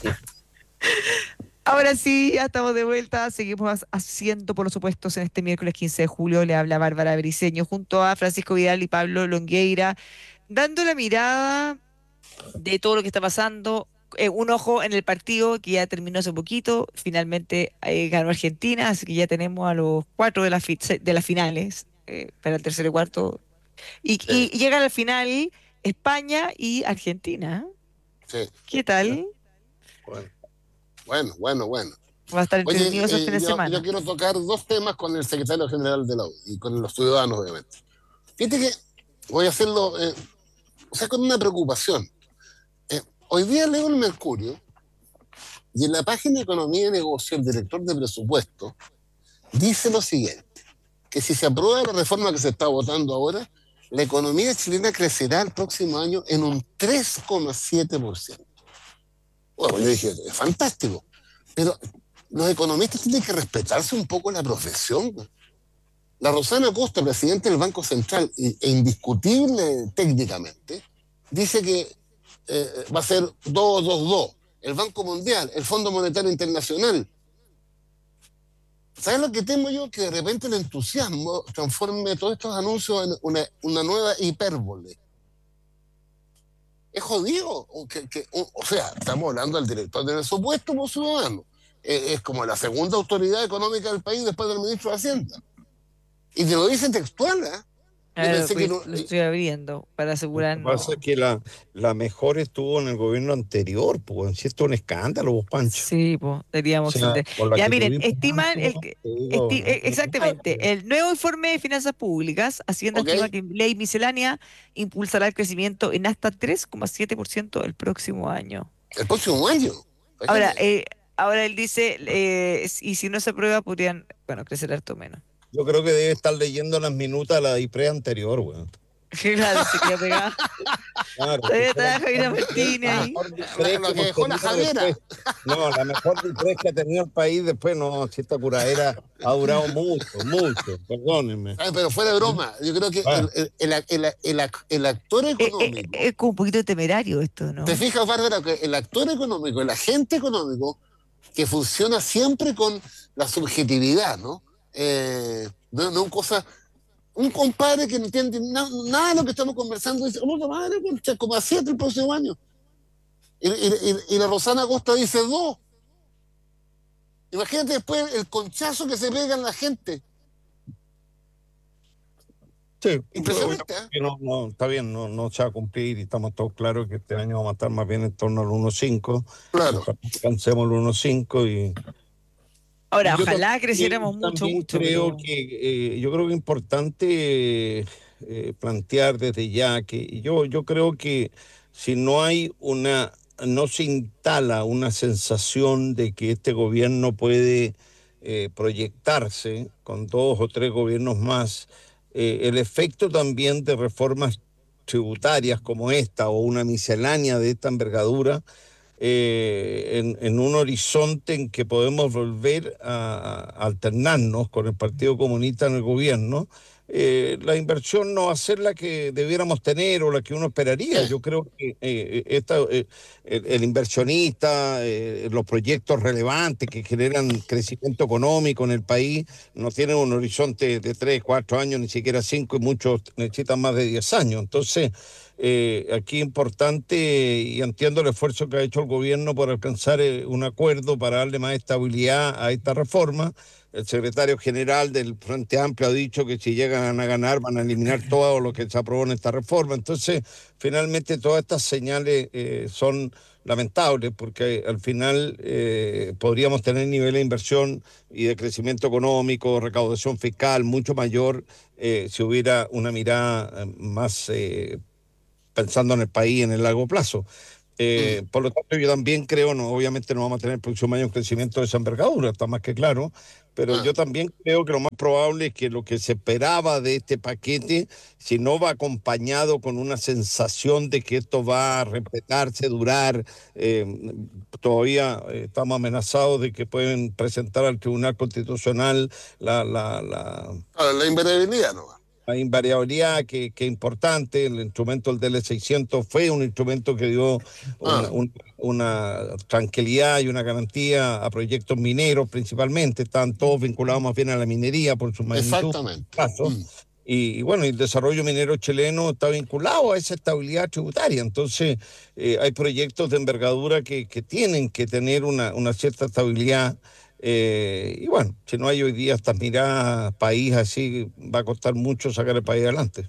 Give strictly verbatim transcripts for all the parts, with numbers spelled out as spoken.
Ahora sí, ya estamos de vuelta. Seguimos haciendo, por supuesto, en este miércoles quince de julio. Le habla Bárbara Briceño junto a Francisco Vidal y Pablo Longueira, dando la mirada de todo lo que está pasando. Eh, un ojo en el partido que ya terminó hace poquito. Finalmente eh, ganó Argentina, así que ya tenemos a los cuatro de, la fi- se- de las finales eh, para el tercer y cuarto. Y, Sí, y, y llegan al final España y Argentina. sí. ¿Qué tal? Bueno, bueno, bueno, bueno. Va a estar Oye, entretenido ese fin eh, de yo, yo semana. quiero tocar dos temas con el secretario general de la U y con los ciudadanos, obviamente. Fíjate que voy a hacerlo, eh, o sea, con una preocupación. Eh, hoy día leo el Mercurio y en la página de Economía y Negocio, el director de presupuesto dice lo siguiente, que si se aprueba la reforma que se está votando ahora, la economía chilena crecerá el próximo año en un tres coma siete por ciento. Bueno, yo dije, es fantástico, pero los economistas tienen que respetarse un poco la profesión. La Rosana Costa, presidente del Banco Central, e indiscutible técnicamente, dice que eh, va a ser dos dos dos. El Banco Mundial, el Fondo Monetario Internacional. ¿Sabes lo que temo yo? Que de repente el entusiasmo transforme todos estos anuncios en una, una nueva hipérbole. Es jodido. O, que, que, o, o sea, estamos hablando del director de presupuesto por ciudadano. Eh, es como la segunda autoridad económica del país después del ministro de Hacienda. Y te lo dicen textual, ¿eh? A Yo ver, pensé que pues, no. lo Eh, estoy abriendo para Lo que pasa asegurarnos. es que la, la mejor estuvo en el gobierno anterior, pues, si esto es un escándalo, vos, Pancho. Sí, pues, O deberíamos sea, extender. con la Ya que miren, tuvimos estiman antes, el que- te digo, esti- no, eh, no, no, exactamente, el nuevo informe de finanzas públicas, Hacienda ok, estima que ley miscelánea impulsará el crecimiento en hasta tres coma siete por ciento el próximo año. el próximo año. Ahora, Fíjate. eh, ahora él dice, eh, y si no se aprueba, podrían, bueno, crecer harto menos. yo creo que debe estar leyendo las minutas de la IPRE anterior, weón. Claro, se queda pegado. Claro, que Todavía fue la está Javier mejor DIPRE, Martínez la ahí. mejor La- DIPRE que lo que hemos dejó la tenido Javiera. después. No, la mejor DIPRE que ha tenido el país después, no, si esta curadera ha durado mucho, mucho, perdónenme. Ay, pero fuera de broma, yo creo que Ah, el, el, el, el, el, el actor Eh, eh, económico, es como un poquito temerario esto, te ¿no? fijas, Bárbara, que el actor económico, el agente económico, que funciona siempre con la subjetividad, ¿no? Eh, no, no cosa, un compadre que no entiende na, nada de lo que estamos conversando dice, oh, madre, tres coma siete el próximo año. Y, y, y, y la Rosana Acosta dice dos. Imagínate después el conchazo que se pega en la gente. sí, pues, obviamente Impresionante, ¿eh? no, no, está bien, no, no se va a cumplir y estamos todos claros que este año vamos a estar más bien en torno al uno coma cinco. Claro. Ojalá alcancemos el uno coma cinco y, Ahora, y yo ojalá también, creciéramos mucho, también mucho, creo pero que eh, yo creo que es importante eh, plantear desde ya que yo, yo creo que si no hay una, no se instala una sensación de que este gobierno puede eh, proyectarse con dos o tres gobiernos más, eh, el efecto también de reformas tributarias como esta o una miscelánea de esta envergadura eh, en, en, un horizonte en que podemos volver a, a alternarnos con el Partido Comunista en el gobierno, eh, la inversión no va a ser la que debiéramos tener o la que uno esperaría. Eh, Yo creo que eh, esta, eh, el, el, inversionista, eh, los proyectos relevantes que generan crecimiento económico en el país, no tienen un horizonte de tres, cuatro años, ni siquiera cinco, y muchos necesitan más de diez años. Entonces, eh, aquí importante, y entiendo el esfuerzo que ha hecho el gobierno por alcanzar eh, un acuerdo para darle más estabilidad a esta reforma. El secretario general del Frente Amplio ha dicho que si llegan a ganar van a eliminar todo lo que se aprobó en esta reforma. Entonces, finalmente todas estas señales eh, son lamentables porque al final eh, podríamos tener niveles de inversión y de crecimiento económico, recaudación fiscal mucho mayor eh, si hubiera una mirada eh, más eh, pensando en el país en el largo plazo. mm, Eh, por lo tanto, yo también creo, no, obviamente no vamos a tener el próximo año un crecimiento de esa envergadura, está más que claro, pero ah, yo también creo que lo más probable es que lo que se esperaba de este paquete, si no va acompañado con una sensación de que esto va a respetarse, durar, eh, todavía eh, estamos amenazados de que pueden presentar al Tribunal Constitucional la, la, la la invariabilidad, ¿no? Hay invariabilidad que, que es importante. El instrumento del D L seiscientos fue un instrumento que dio una, Ah, un- una tranquilidad y una garantía a proyectos mineros principalmente. Estaban todos vinculados más bien a la minería por su magnitud. exactamente. Caso. Mm, Y, y bueno, el desarrollo minero chileno está vinculado a esa estabilidad tributaria. Entonces, eh, hay proyectos de envergadura que, que tienen que tener una, una cierta estabilidad. Eh, y bueno, si no hay hoy día estas miradas país así, va a costar mucho sacar el país adelante.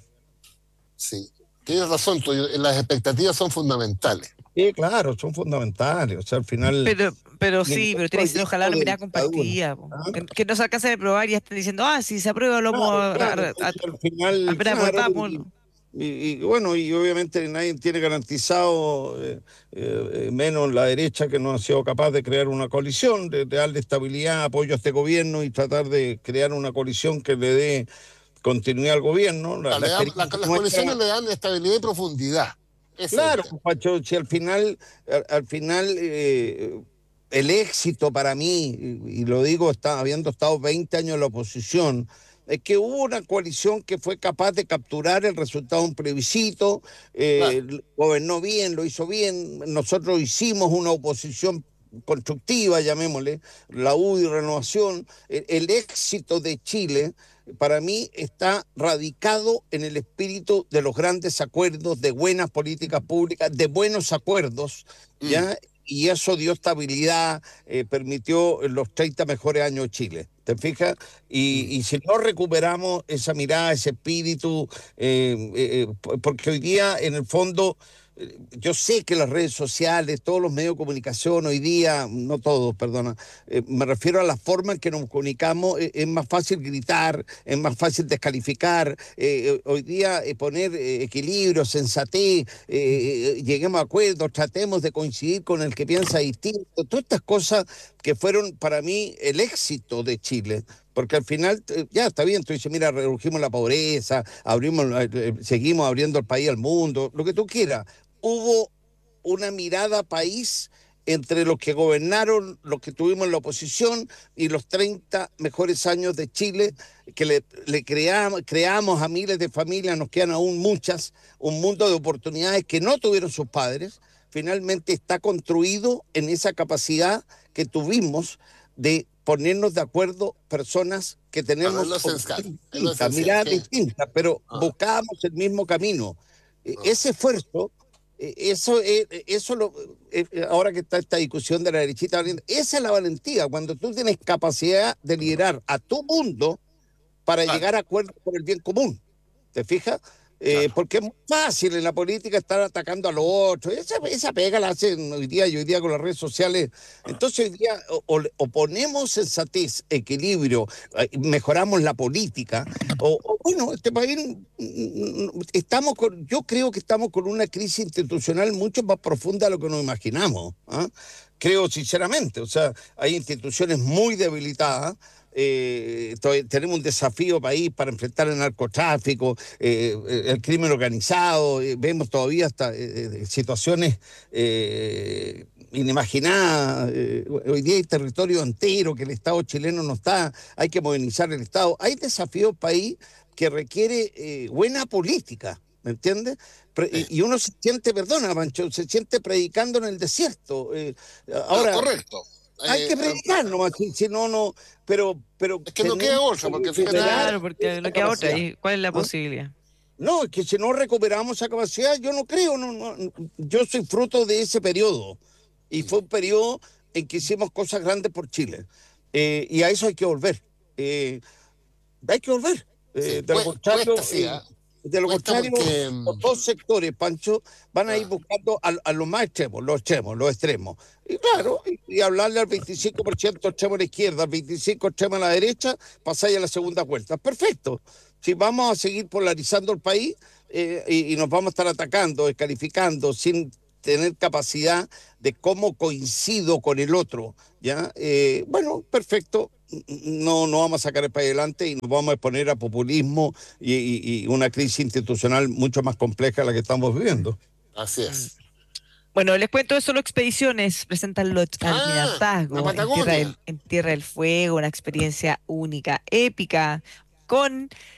sí, tienes razón, Toyo, las expectativas son fundamentales. Sí, claro, son fundamentales. O sea, al final, Pero, pero sí, ningún pero tiene que ser ojalá proyecto una de mirada dictadura. compartida, po. ¿Ah? Que, que no se alcance de probar y ya estén diciendo, ah, si se aprueba lo vamos Claro, a, claro. a- a- Entonces, al a- final, apenas claro, volvamos. y, y- y bueno, y obviamente nadie tiene garantizado, eh, eh, menos la derecha que no ha sido capaz de crear una coalición, de, de darle estabilidad, apoyo a este gobierno y tratar de crear una coalición que le dé continuidad al gobierno. La, Ah, la le dan- la- experiencia las nuestra, condiciones le dan estabilidad y profundidad. Ese es el claro, tema. Pacho, si al final, al, al final eh, el éxito para mí, y, y lo digo está, habiendo estado veinte años en la oposición, es que hubo una coalición que fue capaz de capturar el resultado de un plebiscito, Claro, eh, gobernó bien, lo hizo bien, nosotros hicimos una oposición constructiva, llamémosle, la U D I Renovación, el, el éxito de Chile para mí está radicado en el espíritu de los grandes acuerdos, de buenas políticas públicas, de buenos acuerdos, mm, ¿ya? Y eso dio estabilidad, eh, permitió los treinta mejores años de Chile. ¿Te fijas? Y, mm. y si no recuperamos esa mirada, ese espíritu, eh, eh, porque hoy día, en el fondo, eh, yo sé que las redes sociales, todos los medios de comunicación hoy día, no todos, perdona, eh, me refiero a la forma en que nos comunicamos, eh, es más fácil gritar, es más fácil descalificar, eh, hoy día eh, poner eh, equilibrio, sensatez, eh, eh, lleguemos a acuerdos, tratemos de coincidir con el que piensa distinto, todas estas cosas que fueron para mí el éxito de Chile. Porque al final, eh, ya está bien, tú dices, mira, redujimos la pobreza, abrimos, eh, eh, seguimos abriendo el país al mundo, lo que tú quieras. Hubo una mirada país entre los que gobernaron, los que tuvimos en la oposición y los treinta mejores años de Chile, que le, le creamos, creamos a miles de familias, nos quedan aún muchas, un mundo de oportunidades que no tuvieron sus padres, finalmente está construido en esa capacidad que tuvimos de ponernos de acuerdo personas que Claro, es lo tenemos esencial, opiniones es lo distintas, esencial, miradas sí. distintas, pero Ah, buscábamos el mismo camino. E- ah, Ese esfuerzo, eh, eso, eh, eso lo, eh, eh, ahora que está esta discusión de la derechita, esa es la valentía, cuando tú tienes capacidad de liderar a tu mundo para claro, llegar a acuerdos por el bien común. ¿Te fijas? Eh, claro. porque es muy fácil en la política estar atacando a los otros. Esa, esa pega la hacen hoy día y hoy día con las redes sociales. Ah, Entonces hoy día o, o, o ponemos sensatez, equilibrio, eh, mejoramos la política, o, o bueno, este país mm, estamos con, yo creo que estamos con una crisis institucional mucho más profunda de lo que nos imaginamos. ¿Ah? Creo sinceramente, o sea, hay instituciones muy debilitadas. Eh, tenemos un desafío país para enfrentar el narcotráfico, eh, el crimen organizado, eh, vemos todavía hasta eh, situaciones eh, inimaginadas. Eh, hoy día hay territorio entero que el Estado chileno no está, hay que modernizar el Estado. Hay desafíos país que requiere eh, buena política, ¿me entiendes? sí. Y uno se siente, perdona, Pancho, se siente predicando en el desierto. Eh, No, ahora, correcto. hay Eh, que eh, predicar nomás, si, si no, no, pero, pero es que no queda tenemos otra, que porque fíjate que recuperar Claro, porque esa no queda otra. capacidad. ¿Y cuál es la ¿Ah? posibilidad? No, es que si no recuperamos esa capacidad, yo no creo, no, no, yo soy fruto de ese periodo, y fue un periodo en que hicimos cosas grandes por Chile, eh, y a eso hay que volver, eh, hay que volver, sí, eh, de lo cue- cuesta, contrario, sí, eh, ¿ah? de lo Cuesta contrario, porque los mm, dos sectores, Pancho, van a ir ah, buscando a, a los más extremos, los extremos, los extremos. Y claro, claro, y, y hablarle al veinticinco por ciento extremo a la izquierda, al veinticinco por ciento extremo a la derecha, pasáis a la segunda vuelta. Perfecto. Si vamos a seguir polarizando el país eh, y, y nos vamos a estar atacando, descalificando, sin tener capacidad de cómo coincido con el otro, ¿ya? Eh, bueno, perfecto, no, no vamos a sacar el país adelante y nos vamos a exponer a populismo y, y, y una crisis institucional mucho más compleja a la que estamos viviendo. así Mm. es. Bueno, les cuento de Solo Expediciones. Presentan los Ah, la almirantazgo en Tierra Patagonia. del, en Tierra del Fuego, una experiencia única, épica, con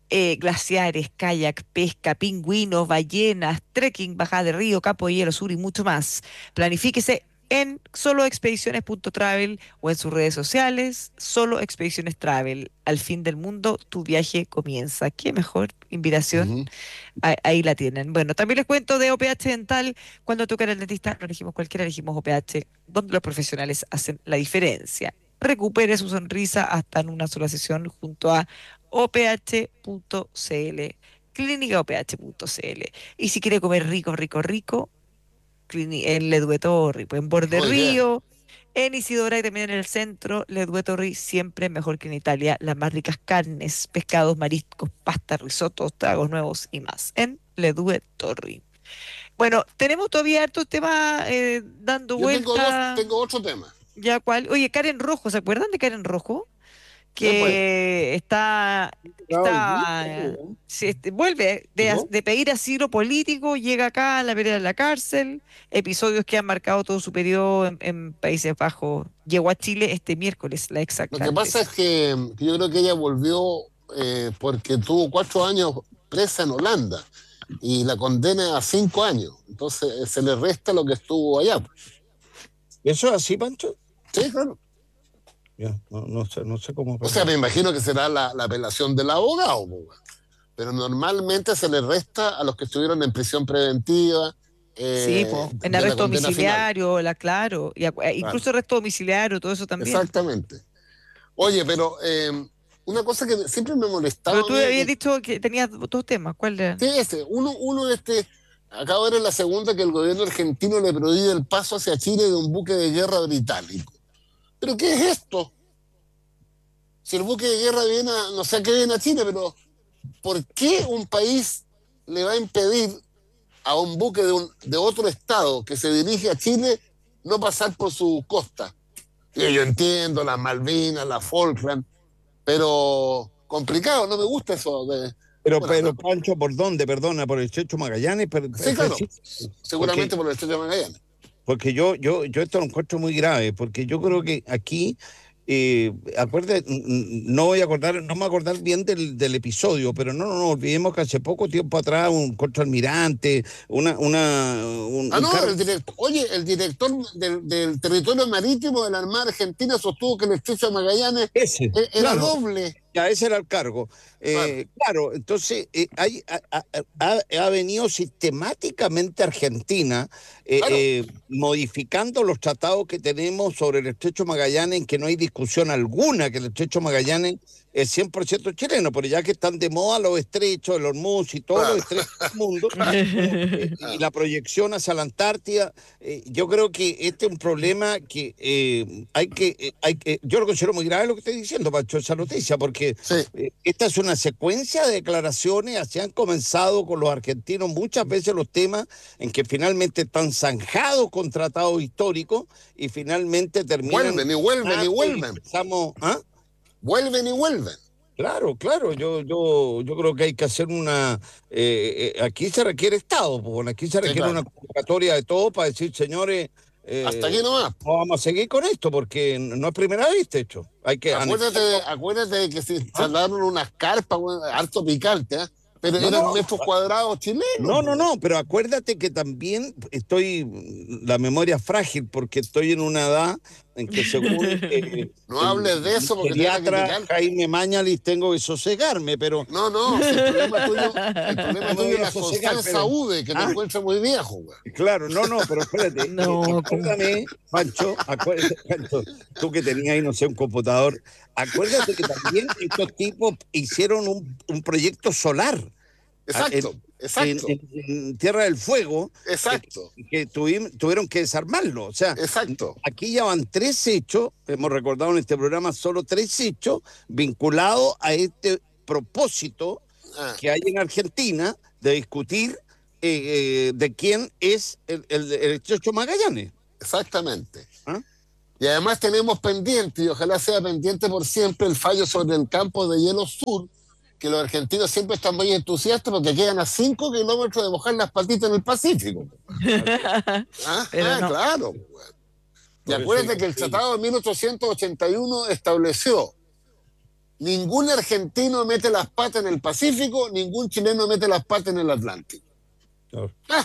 eh, glaciares, kayak, pesca, pingüinos, ballenas, trekking, bajada de río, campo de hielo sur y mucho más. Planifíquese en solo expediciones punto travel o en sus redes sociales, solo Expediciones Travel. Al fin del mundo, tu viaje comienza. ¿Qué mejor invitación? Ujú. Ah, ahí la tienen. Bueno, también les cuento de O P H Dental. Cuando toca el dentista, no elegimos cualquiera, elegimos O P H, donde los profesionales hacen la diferencia. Recupere su sonrisa hasta en una sola sesión junto a o p h punto c l, clínica o p h punto c l. Y si quiere comer rico, rico, rico, clini- en Leduetorri, pues en Borde Muy bien. Río, en Isidora y también en el centro, Leduetorri siempre mejor que en Italia, las más ricas carnes, pescados, mariscos, pastas, risotos, tragos nuevos y más, en Leduetorri. Bueno, tenemos todavía hartos temas eh, dando Yo tengo dos, vuelta, tengo otro tema. ya cual, oye, Karen Rojo, ¿se acuerdan de Karen Rojo? ¿Qué pues? Que está, Ah, hoy día, está, ¿no? se este, vuelve de, as- ¿Llegó? de pedir asilo político, llega acá a la vereda de la cárcel, episodios que han marcado todo su periodo en, en Países Bajos. Llegó a Chile este miércoles, la ex Lo que pasa alcaldesa. es que, que yo creo que ella volvió eh, porque tuvo cuatro años presa en Holanda y la condena a cinco años. Entonces eh, se le resta lo que estuvo allá. ¿Eso es así, Pancho? Sí, claro. Ya, no, no sé, no sé cómo O sea, me operarlo. imagino que será la, la apelación del abogado, po, weón. Pero normalmente se le resta a los que estuvieron en prisión preventiva Sí, eh, pues, en de la arresto condena final. domiciliario, la claro, y acu- eh, Claro, incluso arresto domiciliario, todo eso también. exactamente. Oye, pero eh, una cosa que siempre me Pero molestaba a tú mí, habías y dicho que tenías dos temas, ¿cuál era? sí, este, uno, uno de este, acabo de ver en la segunda que el gobierno argentino le prohíbe el paso hacia Chile de un buque de guerra británico. ¿Pero qué es esto? Si el buque de guerra viene a, no sé a qué viene a Chile, pero ¿por qué un país le va a impedir a un buque de, un, de otro estado que se dirige a Chile no pasar por su costa? Y yo entiendo las Malvinas, las Falkland, pero complicado, no me gusta eso de... Pero, Bueno, no, pero, Pancho, ¿por dónde? Perdona, por el Estrecho Magallanes, per- sí, per- claro, preciso. seguramente Porque, por el estrecho de Magallanes. porque yo, yo, yo esto lo encuentro muy grave, porque yo creo que aquí, eh, acuerde, n- n- no voy a acordar, no me voy a acordar bien del, del episodio, pero no, no nos olvidemos que hace poco tiempo atrás un contraalmirante, una, una, un, Ah, un no, cargo el director, oye, el director del, del territorio marítimo de la Armada Argentina sostuvo que el estrecho de Magallanes ese, e- era claro. doble. Ya, ese era el cargo. Claro, Eh, claro, entonces eh, hay, ha, ha- ha- ha venido sistemáticamente Argentina eh, claro. eh, modificando los tratados que tenemos sobre el Estrecho Magallanes, en que no hay discusión alguna que el Estrecho Magallanes es cien por ciento chileno, pero ya que están de moda los estrechos, el Hormuz y todos los Claro, estrechos del mundo, eh, eh, y claro. la proyección hacia la Antártida, eh, yo creo que este es un problema que eh, hay que, eh, hay que, yo lo considero muy grave lo que estoy diciendo, Pacho, esa noticia, porque Sí, eh, esta es una secuencia de declaraciones, así han comenzado con los argentinos muchas veces los temas en que finalmente están zanjados con tratados históricos y finalmente terminan vuelven y vuelven y y vuelven. empezamos, ¿ah? Vuelven y vuelven. Claro, claro, yo, yo, yo creo que hay que hacer una, eh, eh, aquí se requiere Estado, pues, bueno, aquí se Sí, requiere claro. una convocatoria de todo para decir, señores, Hasta eh, aquí nomás. no vamos a seguir con esto porque no es primera vez, de hecho, hay que Acuérdate, anexarlo. acuérdate de que se ¿Ah? instalaron unas carpas, bueno, harto picante, ¿eh? Pero No, no, eran metros cuadrados chilenos, no, no, pues. no, pero acuérdate que también estoy, la memoria es frágil porque estoy en una edad en que según eh, No el hables de eso porque te van a geriatra criticar. Jaime Mañalis tengo que sosegarme, pero No, no, si el problema tuyo, el problema no me tuyo voy es a la sosegar, Constanza pero... Ude, que te Ah, encuentra muy viejo, güey. claro, no, no, pero espérate, eh, No, ¿cómo? acuérdame, Pancho, acuérdate, Pancho, tú que tenías ahí, no sé, un computador, acuérdate que también estos tipos hicieron un, un proyecto solar a- en, Exacto, en- exacto, en- en Tierra del Fuego, que, exacto, que tuvi- tuvieron que desarmarlo. O sea, exacto. aquí ya van tres hechos, hemos recordado en este programa solo tres hechos vinculados a este propósito Ah, que hay en Argentina de discutir eh, eh, de quién es el, el, el estrecho Magallanes. exactamente. ¿Ah? Y además tenemos pendiente, y ojalá sea pendiente por siempre, el fallo sobre el campo de hielo sur, que los argentinos siempre están muy entusiastas porque quedan a cinco kilómetros de mojar las patitas en el Pacífico. Ah, Pero ah, no. claro, güey. Y Por eso acuérdate digo, que el sí. Tratado de mil ochocientos ochenta y uno estableció Ningún argentino mete las patas en el Pacífico, ningún chileno mete las patas en el Atlántico. Claro. Ah,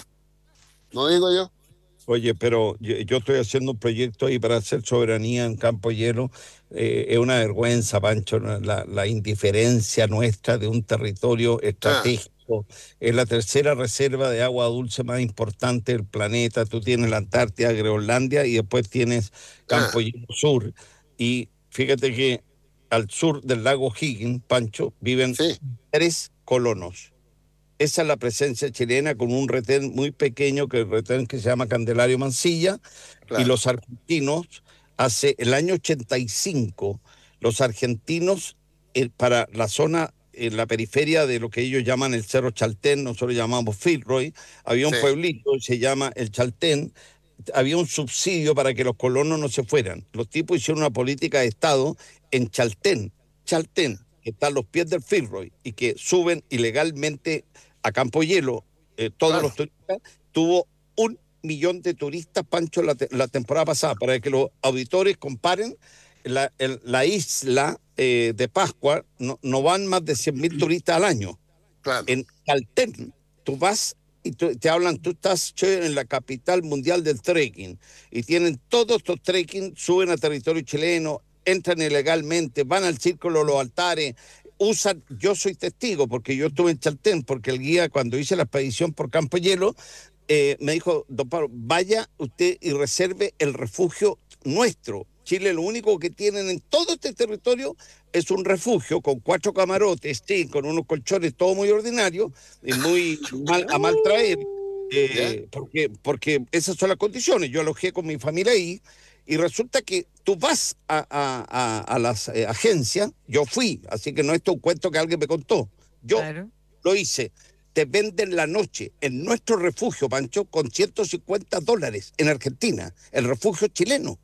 ¿no digo yo? Oye, pero yo, yo estoy haciendo un proyecto ahí para hacer soberanía en Campo Hielo. Eh, es una vergüenza, Pancho, ¿no? la, la indiferencia nuestra de un territorio Ah, estratégico. Es la tercera reserva de agua dulce más importante del planeta. Tú tienes la Antártida, Groenlandia y después tienes Campo ah, Hielo Sur. Y fíjate que al sur del lago Higgins, Pancho, viven sí, tres colonos. Esa es la presencia chilena con un retén muy pequeño, que el retén que se llama Candelario Mansilla, y claro, los argentinos, hace el año ochenta y cinco, los argentinos eh, para la zona, en la periferia de lo que ellos llaman el Cerro Chaltén, nosotros llamamos Fitzroy, había un sí, pueblito que se llama el Chaltén, había un subsidio para que los colonos no se fueran. Los tipos hicieron una política de Estado en Chaltén, Chaltén, que está a los pies del Fitzroy, y que suben ilegalmente a Campo Hielo eh, todos claro, los turistas. Tuvo un millón de turistas, Pancho, la, te la temporada pasada, para que los auditores comparen. La, el, la isla eh, de Pascua no, no van más de cien mil turistas al año. claro. En Caltén, tú vas y tú, te hablan, tú estás che, en la capital mundial del trekking, y tienen todos estos trekking, suben a territorio chileno, entran ilegalmente, van al círculo de los altares, usan, yo soy testigo porque yo estuve en Chaltén, porque el guía cuando hice la expedición por Campo Hielo, eh, me dijo, don Pablo, vaya usted y reserve el refugio nuestro. Chile lo único que tienen en todo este territorio es un refugio con cuatro camarotes, sí, con unos colchones, todo muy ordinario y muy mal a mal traer, ¿Ya? eh, porque, porque esas son las condiciones. Yo alojé con mi familia ahí y resulta que tú vas a, a, a, a las eh, agencias, yo fui, así que no es un cuento que alguien me contó, yo Claro. lo hice. Te venden la noche en nuestro refugio, Pancho, con ciento cincuenta dólares en Argentina, el refugio chileno.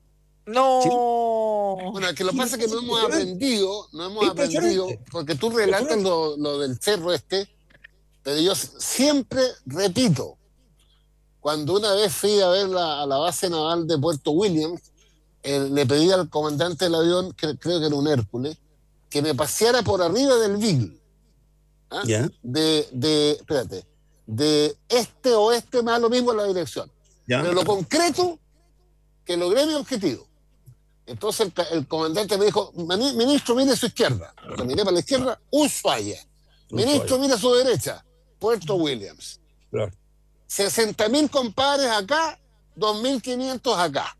Chile. No. Bueno, es que lo que pasa es que no hemos Impresionante, aprendido, no hemos aprendido, impresionante, porque tú relatas impresionante. lo, lo del cerro este, pero yo siempre repito, cuando una vez fui a ver la, a la base naval de Puerto Williams, eh, le pedí al comandante del avión, que creo que era un Hércules, que me paseara por arriba del Beagle, ¿ah? ¿Ya? De, de, espérate, de este oeste más lo mismo en la dirección. ¿Ya? Pero lo concreto, que logré mi objetivo. Entonces el, el comandante me dijo, ministro, mire a su izquierda. Yo miré para la izquierda, Ushuaia. Ushuaia, Ministro, mire a su derecha, Puerto Williams. claro, sesenta mil compadres acá, dos mil quinientos acá.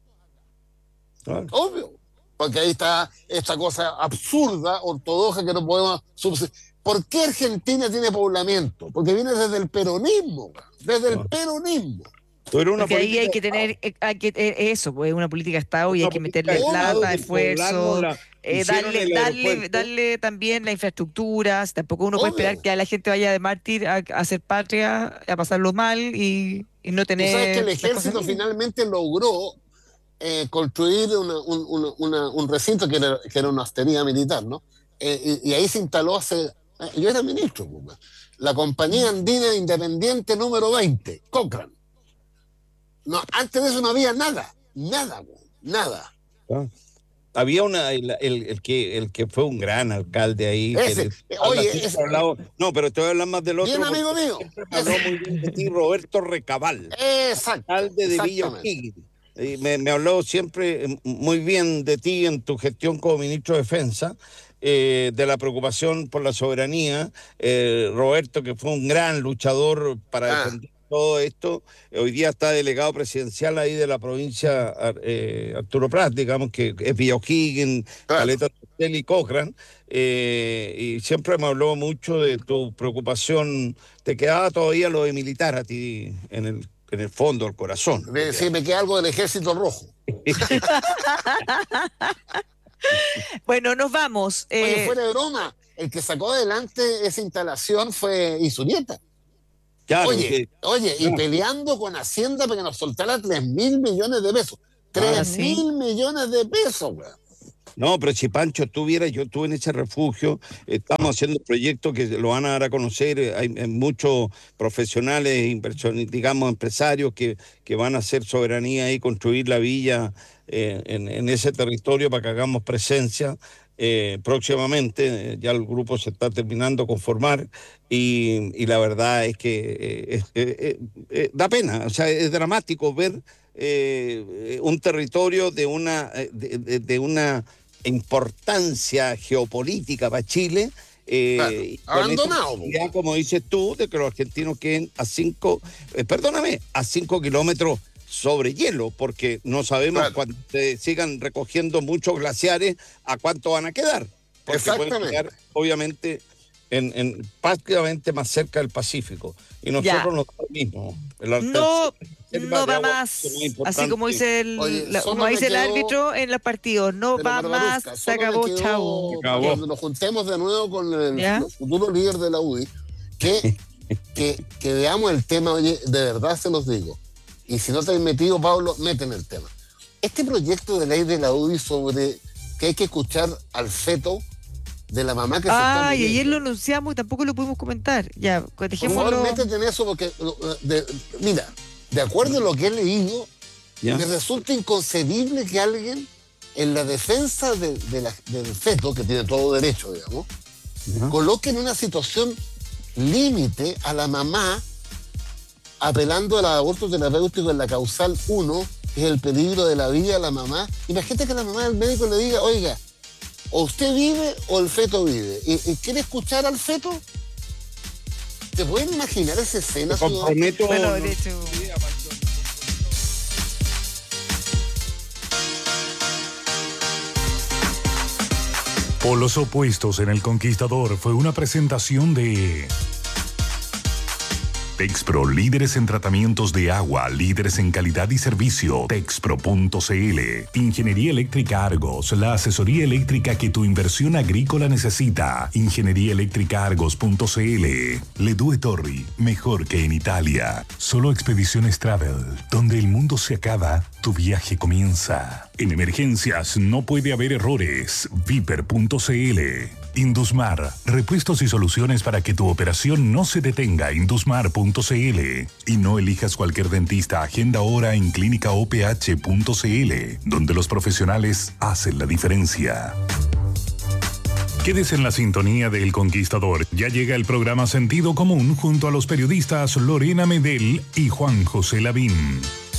claro. Obvio. Porque ahí está esta cosa absurda, ortodoxa, que no podemos subsistir. ¿Por qué Argentina tiene poblamiento? Porque viene desde el peronismo, desde el Claro. peronismo. Tú eres una Porque ahí política hay de que Estado, tener, eh, hay que, eh, eso, pues una política de Estado y hay una que política de meterle Estado plata, de poblarnos esfuerzo, la, eh, hicieron darle, el darle, aeropuerto, darle también la infraestructura. Si tampoco uno puede esperar Obvio. que a la gente vaya de mártir a, a hacer patria, a pasarlo mal y, y no Tú sabes que el tener las cosas ejército mínimas. finalmente logró eh, construir una, un, una, una, un, recinto que era, que era una hostería militar, ¿no? Eh, y, y, ahí se instaló hace... Eh, yo era ministro, pues, la Compañía Andina Independiente número veinte, Cochrane. No, antes de eso no había nada, nada, nada. ¿no? Había una, el, el, el, que, el que fue un gran alcalde ahí, que Ese, le, eh, habla, oye, siempre ese, ha hablado, no, pero te voy a hablar más del bien otro amigo porque mío, siempre me ese, habló muy bien de ti, Roberto Recabal, exacto, alcalde de Villa exactamente. O'Higgins. Y me, me habló siempre muy bien de ti en tu gestión como ministro de Defensa, eh, de la preocupación por la soberanía. Eh, Roberto, que fue un gran luchador para Ah, defender todo esto, hoy día está delegado presidencial ahí de la provincia eh, Arturo Prat, digamos, que es Villa O'Higgins, claro. Caleta y Cochrane, eh, y siempre me habló mucho de tu preocupación. Te quedaba todavía lo de militar a ti en el en el fondo, el corazón. Te De, si queda. me queda algo del Ejército Rojo. Bueno, nos vamos. Oye, Eh, fuera de broma, el que sacó adelante esa instalación fue Isurieta. Claro, Oye, que, oye, y claro, peleando con Hacienda para que nos soltara tres mil millones de pesos. Tres claro. así. mil millones de pesos, weón. No, pero si Pancho estuviera, yo estuve en ese refugio, estamos haciendo proyectos que lo van a dar a conocer, hay, hay muchos profesionales, inversionistas, digamos, empresarios que, que van a hacer soberanía y construir la villa eh, en, en ese territorio para que hagamos presencia. eh, próximamente. Ya el grupo se está terminando de conformar y, y la verdad es que eh, es, eh, eh, eh, da pena, o sea, es dramático ver eh, un territorio de una, de, de, de una importancia geopolítica para Chile. Eh, claro, abandonado. Ya, como dices tú, de que los argentinos queden a cinco, eh, perdóname, a cinco kilómetros sobre hielo, porque no sabemos claro. cuando se sigan recogiendo muchos glaciares a cuánto van a quedar. Porque exactamente. Pueden quedar, obviamente, en, en prácticamente más cerca del Pacífico. Y nosotros ya. no lo mismo. El no, no va más, así como dice el, Oye, la, como dice el árbitro en los partidos, no va más, se acabó, quedó, chavo. Acabó. Cuando nos juntemos de nuevo con el, el futuro líder de la U D I, que, que, que veamos el tema, oye, de verdad se los digo. Y si no te has metido, Pablo, mete en el tema. Este proyecto de ley de la U D I sobre que hay que escuchar al feto de la mamá que se está Ay, ayer lo anunciamos y tampoco lo pudimos comentar. Ya, dejémoslo. Por favor, métete en eso porque, de, mira, de acuerdo a lo que he leído, ¿ya? Me resulta inconcebible que alguien en la defensa de, de la, del feto, que tiene todo derecho, digamos, ¿ya? Coloque en una situación límite a la mamá apelando al aborto terapéutico en la causal uno, que es el peligro de la vida de la mamá. Imagínate que la mamá del médico le diga, oiga, o usted vive o el feto vive. ¿Y, y quiere escuchar al feto? ¿Te pueden imaginar esa escena? Comprometo. Bueno, de hecho. Polos opuestos en El Conquistador fue una presentación de Texpro, líderes en tratamientos de agua, líderes en calidad y servicio. Texpro punto c l. Ingeniería Eléctrica Argos, la asesoría eléctrica que tu inversión agrícola necesita. Ingeniería Eléctrica Argos punto c l. Ledue Torri, mejor que en Italia. Solo Expediciones Travel, donde el mundo se acaba, tu viaje comienza. En emergencias no puede haber errores. Viper punto c l. Indusmar, repuestos y soluciones para que tu operación no se detenga. Indusmar punto c l. Y no elijas cualquier dentista, agenda ahora en clínica o p h punto c l, donde los profesionales hacen la diferencia. Quédese en la sintonía de El Conquistador. Ya llega el programa Sentido Común junto a los periodistas Lorena Medel y Juan José Lavín.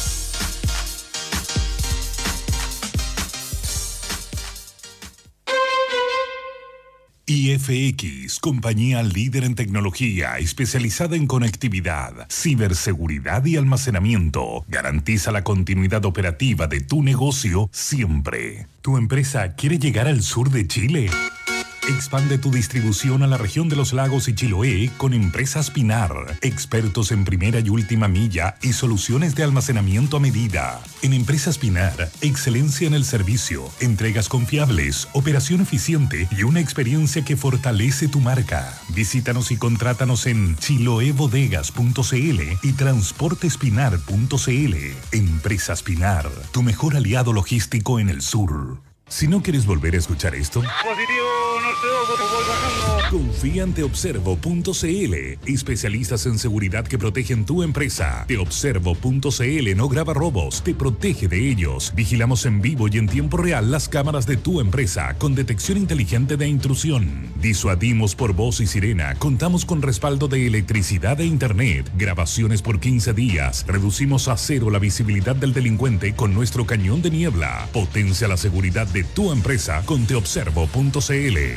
I F X, compañía líder en tecnología, especializada en conectividad, ciberseguridad y almacenamiento. Garantiza la continuidad operativa de tu negocio siempre. ¿Tu empresa quiere llegar al sur de Chile? Expande tu distribución a la región de los lagos y Chiloé con Empresas Pinar, expertos en primera y última milla y soluciones de almacenamiento a medida. En Empresas Pinar, excelencia en el servicio, entregas confiables, operación eficiente y una experiencia que fortalece tu marca. Visítanos y contrátanos en chiloebodegas punto c l y transportespinar punto c l. Empresas Pinar, tu mejor aliado logístico en el sur. Si no quieres volver a escuchar esto, positivo, no sé, voy bajando. Confía en teobservo punto c l, especialistas en seguridad que protegen tu empresa. teobservo punto c l no graba robos, te protege de ellos. Vigilamos en vivo y en tiempo real las cámaras de tu empresa con detección inteligente de intrusión. Disuadimos por voz y sirena, contamos con respaldo de electricidad e internet, grabaciones por quince días, reducimos a cero la visibilidad del delincuente con nuestro cañón de niebla. Potencia la seguridad de tu empresa con teobservo punto c l.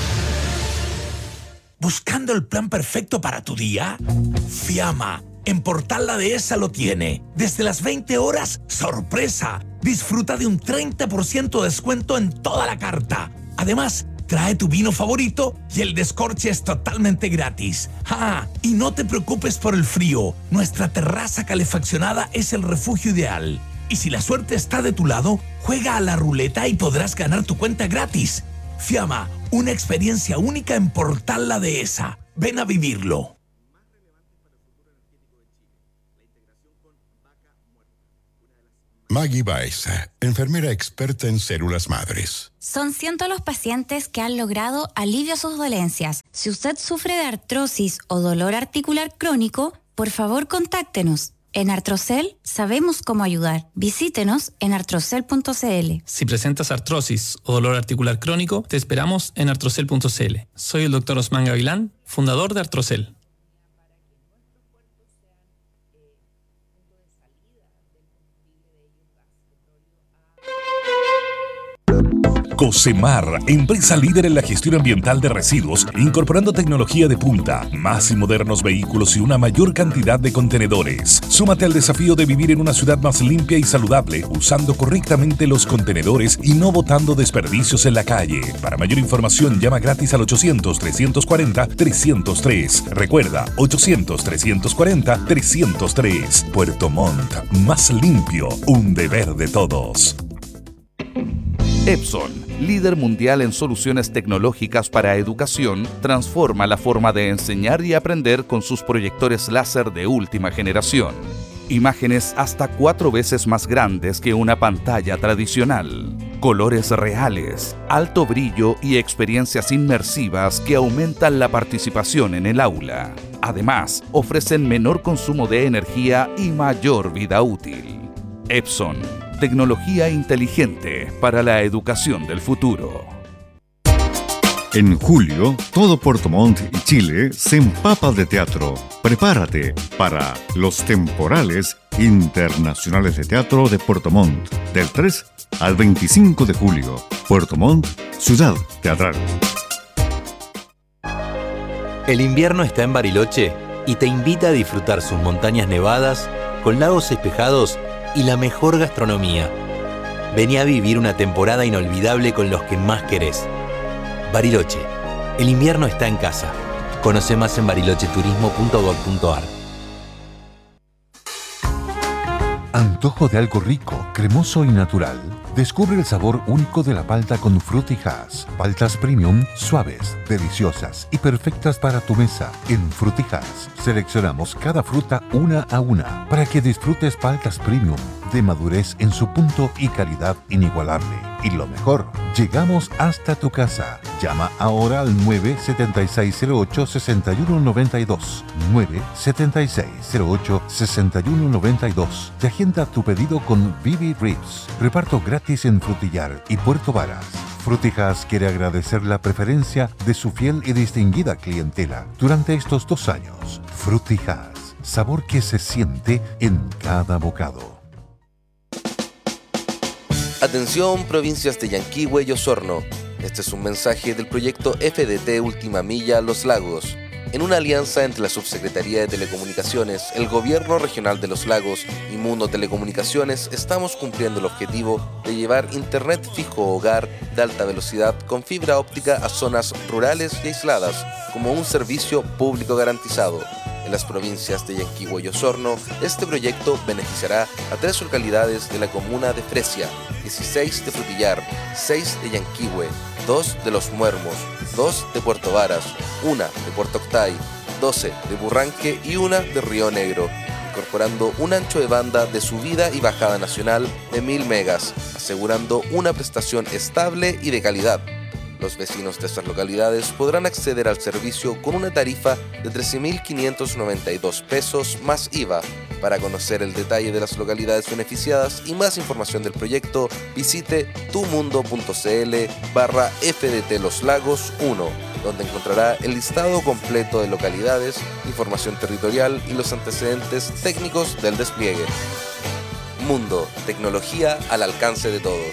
¿Buscando el plan perfecto para tu día? Fiamma, en Portal La Dehesa lo tiene. Desde las veinte horas, ¡sorpresa! Disfruta de un treinta por ciento de descuento en toda la carta. Además, trae tu vino favorito y el descorche es totalmente gratis. ¡Ah! Y no te preocupes por el frío. Nuestra terraza calefaccionada es el refugio ideal. Y si la suerte está de tu lado, juega a la ruleta y podrás ganar tu cuenta gratis. Fiamma, una experiencia única en Portal La Dehesa. Ven a vivirlo. Maggie Baeza, enfermera experta en células madres. Son cientos los pacientes que han logrado alivio a sus dolencias. Si usted sufre de artrosis o dolor articular crónico, por favor contáctenos. En Artrocel sabemos cómo ayudar. Visítenos en artrocel punto c l. Si presentas artrosis o dolor articular crónico, te esperamos en artrocel punto c l. Soy el doctor Osman Gavilán, fundador de Artrocel. Cosemar, empresa líder en la gestión ambiental de residuos, incorporando tecnología de punta, más y modernos vehículos y una mayor cantidad de contenedores. Súmate al desafío de vivir en una ciudad más limpia y saludable, usando correctamente los contenedores y no botando desperdicios en la calle. Para mayor información, llama gratis al ochocientos, trescientos cuarenta, trescientos tres. Recuerda, ochocientos, trescientos cuarenta, trescientos tres. Puerto Montt, más limpio, un deber de todos. Epson, líder mundial en soluciones tecnológicas para educación, transforma la forma de enseñar y aprender con sus proyectores láser de última generación. Imágenes hasta cuatro veces más grandes que una pantalla tradicional. Colores reales, alto brillo y experiencias inmersivas que aumentan la participación en el aula. Además, ofrecen menor consumo de energía y mayor vida útil. Epson. Tecnología inteligente para la educación del futuro. En julio, todo Puerto Montt y Chile se empapa de teatro. Prepárate para los temporales internacionales de teatro de Puerto Montt, del tres al veinticinco de julio. Puerto Montt, ciudad teatral. El invierno está en Bariloche y te invita a disfrutar sus montañas nevadas con lagos espejados y la mejor gastronomía. Vení a vivir una temporada inolvidable con los que más querés. Bariloche. El invierno está en casa. Conoce más en bariloche turismo punto gob punto a r. Antojo de algo rico, cremoso y natural. Descubre el sabor único de la palta con Frutijas. Paltas premium, suaves, deliciosas y perfectas para tu mesa. En Frutijas seleccionamos cada fruta una a una para que disfrutes paltas premium de madurez en su punto y calidad inigualable. Y lo mejor, llegamos hasta tu casa. Llama ahora al nueve siete seis cero ocho, seis uno nueve dos, nueve siete seis cero ocho, seis uno nueve dos y agenda tu pedido con Vivi Ribs. Reparto gratis en Frutillar y Puerto Varas. Frutijas quiere agradecer la preferencia de su fiel y distinguida clientela durante estos dos años. Frutijas, sabor que se siente en cada bocado. Atención, provincias de Yanquihue y Osorno. Este es un mensaje del proyecto F D T Última Milla Los Lagos. En una alianza entre la Subsecretaría de Telecomunicaciones, el Gobierno Regional de los Lagos y Mundo Telecomunicaciones, estamos cumpliendo el objetivo de llevar Internet fijo hogar de alta velocidad con fibra óptica a zonas rurales y aisladas, como un servicio público garantizado. En las provincias de Yanquihue y Osorno, este proyecto beneficiará a tres localidades de la comuna de Fresia, dieciséis de Frutillar, seis de Yanquihue, dos de Los Muermos, dos de Puerto Varas, una de Puerto Octay, doce de Burranque y una de Río Negro, incorporando un ancho de banda de subida y bajada nacional de mil megas, asegurando una prestación estable y de calidad. Los vecinos de estas localidades podrán acceder al servicio con una tarifa de trece mil quinientos noventa y dos pesos más I V A. Para conocer el detalle de las localidades beneficiadas y más información del proyecto, visite tumundo.cl barra FDT Los Lagos uno, donde encontrará el listado completo de localidades, información territorial y los antecedentes técnicos del despliegue. Mundo, tecnología al alcance de todos.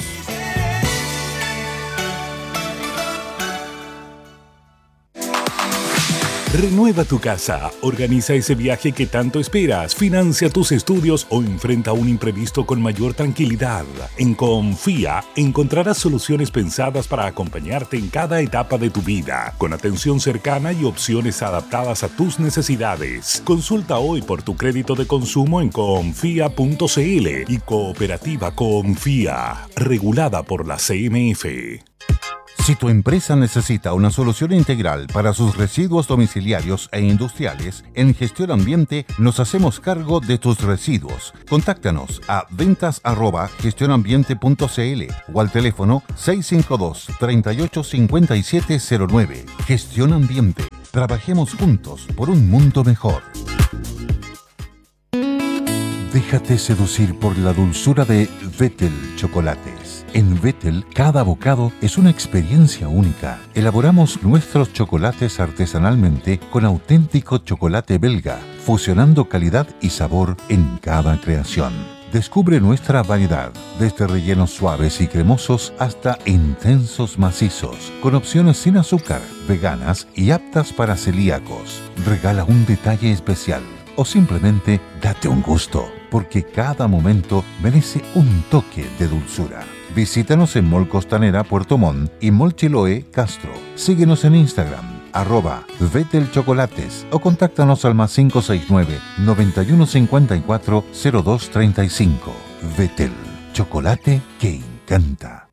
Renueva tu casa, organiza ese viaje que tanto esperas, financia tus estudios o enfrenta un imprevisto con mayor tranquilidad. En Confía encontrarás soluciones pensadas para acompañarte en cada etapa de tu vida, con atención cercana y opciones adaptadas a tus necesidades. Consulta hoy por tu crédito de consumo en confía punto c l y Cooperativa Confía, regulada por la C M F. Si tu empresa necesita una solución integral para sus residuos domiciliarios e industriales, en Gestión Ambiente nos hacemos cargo de tus residuos. Contáctanos a ventas arroba gestionambiente punto c l o al teléfono seis cinco dos, tres ocho cinco siete cero nueve. Gestión Ambiente. Trabajemos juntos por un mundo mejor. Déjate seducir por la dulzura de Vettel Chocolates. En Vettel, cada bocado es una experiencia única. Elaboramos nuestros chocolates artesanalmente con auténtico chocolate belga, fusionando calidad y sabor en cada creación. Descubre nuestra variedad, desde rellenos suaves y cremosos hasta intensos macizos, con opciones sin azúcar, veganas y aptas para celíacos. Regala un detalle especial o simplemente date un gusto, porque cada momento merece un toque de dulzura. Visítanos en Mall Costanera Puerto Montt y Mall Chiloé Castro. Síguenos en Instagram, arroba Vettel Chocolates, o contáctanos al más cinco seis nueve, noventa y uno cincuenta y cuatro, cero dos treinta y cinco. Vettel, chocolate que encanta.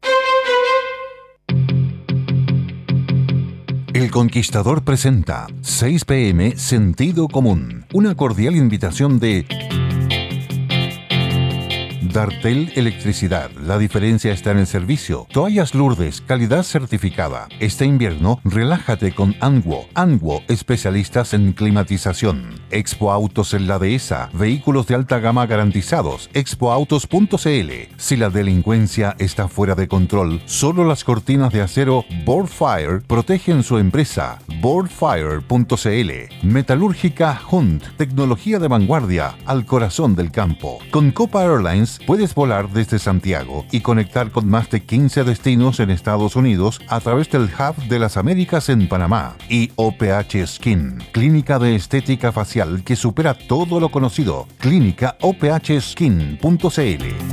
El Conquistador presenta seis pe eme Sentido Común, una cordial invitación de Dartel Electricidad. La diferencia está en el servicio. Toallas Lourdes, calidad certificada. Este invierno, relájate con Anguo. Anguo, especialistas en climatización. Expo Autos en la Dehesa. Vehículos de alta gama garantizados. expoautos punto cl. Si la delincuencia está fuera de control, solo las cortinas de acero Boardfire protegen su empresa. boardfire punto cl. Metalúrgica Hunt. Tecnología de vanguardia al corazón del campo. Con Copa Airlines puedes volar desde Santiago y conectar con más de quince destinos en Estados Unidos a través del Hub de las Américas en Panamá. Y O P H Skin, clínica de estética facial que supera todo lo conocido. Clínica O P H Skin punto cl.